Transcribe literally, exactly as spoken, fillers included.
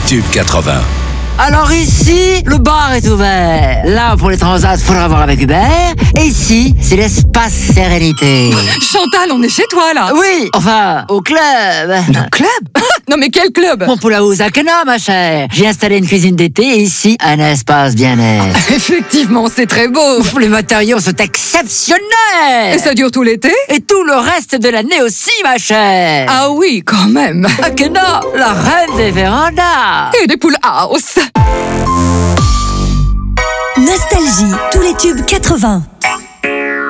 Tube quatre-vingts. Alors ici, le bar est ouvert. Là, pour les transats, faudra voir avec Hubert. Et ici, c'est l'espace sérénité. Chantal, on est chez toi, là. Oui, enfin, au club. Le club? Non, mais quel club? Mon poule à housse Alcana, ma chère. J'ai installé une cuisine d'été et ici, un espace bien-être. Effectivement, c'est très beau. Les matériaux sont exceptionnels. Et ça dure tout l'été? Et tout le reste de l'année aussi, ma chère. Ah oui, quand même. Alcana, la reine des vérandas. Et des poules house. Nostalgie, tous les tubes quatre-vingts.